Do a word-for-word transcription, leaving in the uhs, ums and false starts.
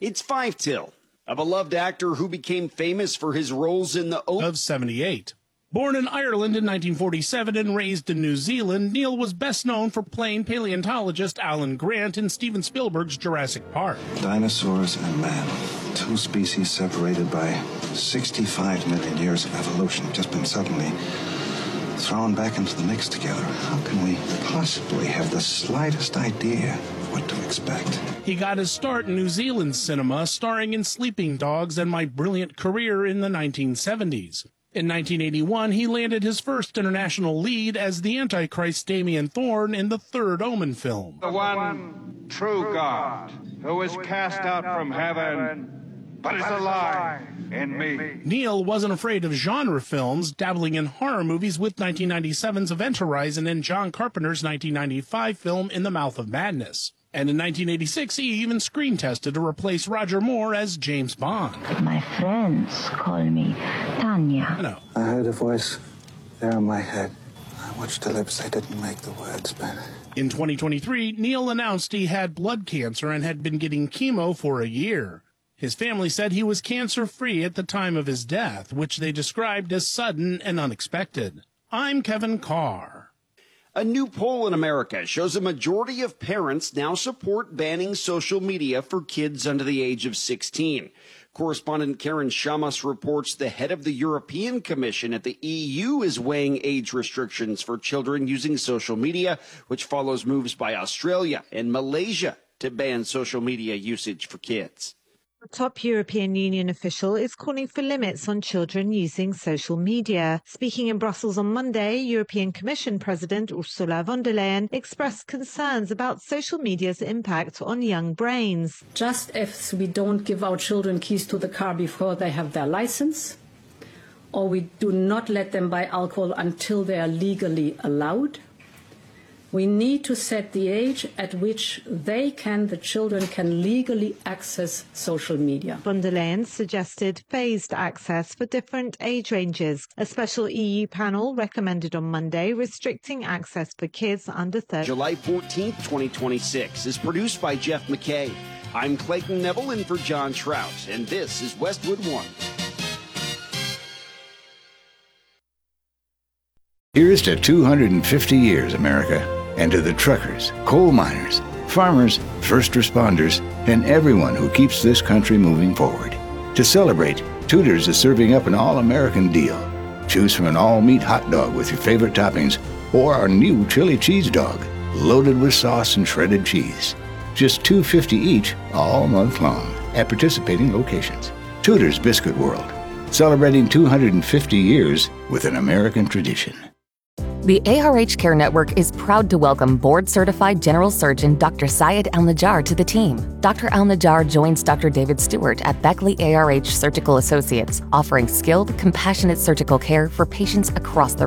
It's Five Till, a beloved actor who became famous for his roles in the of seventy-eight. Born in Ireland in nineteen forty-seven and raised in New Zealand, Neil was best known for playing paleontologist Alan Grant in Steven Spielberg's Jurassic Park. Dinosaurs and man, two species separated by sixty-five million years of evolution, just been suddenly thrown back into the mix together. How can we possibly have the slightest idea what to expect? He got his start in New Zealand cinema, starring in Sleeping Dogs and My Brilliant Career in the nineteen seventies. In nineteen eighty-one, he landed his first international lead as the Antichrist Damien Thorne in the third Omen film. The one true God, who was cast out from heaven, but is alive in me. Neil wasn't afraid of genre films, dabbling in horror movies with nineteen ninety-seven's Event Horizon and John Carpenter's nineteen ninety-five film In the Mouth of Madness. And in nineteen eighty-six, he even screen tested to replace Roger Moore as James Bond. My friends call me Tanya. No. I heard a voice there in my head. I watched the lips, they didn't make the words, but... In twenty twenty-three, Neil announced he had blood cancer and had been getting chemo for a year. His family said he was cancer-free at the time of his death, which they described as sudden and unexpected. I'm Kevin Carr. A new poll in America shows a majority of parents now support banning social media for kids under the age of sixteen. Correspondent Karen Shamas reports the head of the European Commission at the E U is weighing age restrictions for children using social media, which follows moves by Australia and Malaysia to ban social media usage for kids. A top European Union official is calling for limits on children using social media. Speaking in Brussels on Monday, European Commission President Ursula von der Leyen expressed concerns about social media's impact on young brains. Just as we don't give our children keys to the car before they have their license, or we do not let them buy alcohol until they are legally allowed, we need to set the age at which they can, the children can legally access social media. Von der Leyen suggested phased access for different age ranges. A special E U panel recommended on Monday restricting access for kids under thirty. July fourteenth, twenty twenty-six is produced by Jeff McKay. I'm Clayton Neville in for John Trout, and this is Westwood One. Here's to two hundred fifty years, America. And to the truckers, coal miners, farmers, first responders, and everyone who keeps this country moving forward. To celebrate, Tudor's is serving up an all-American deal. Choose from an all-meat hot dog with your favorite toppings or our new chili cheese dog, loaded with sauce and shredded cheese. Just two dollars and fifty cents each all month long at participating locations. Tudor's Biscuit World, celebrating two hundred fifty years with an American tradition. The A R H Care Network is proud to welcome board-certified general surgeon Doctor Syed Al-Najjar to the team. Doctor Al-Najjar joins Doctor David Stewart at Beckley A R H Surgical Associates, offering skilled, compassionate surgical care for patients across the